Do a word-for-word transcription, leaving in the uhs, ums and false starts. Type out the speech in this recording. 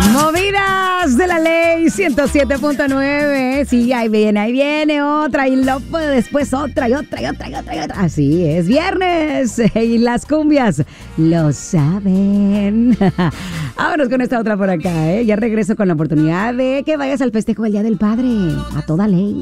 Movidas de la ley ciento siete punto nueve. Sí, ahí viene, ahí viene otra. Y luego después otra y otra y otra y otra y otra. Así es, viernes. Y las cumbias lo saben. Vámonos con esta otra por acá, ¿eh? Ya regreso con la oportunidad de que vayas al festejo del Día del Padre. A toda ley.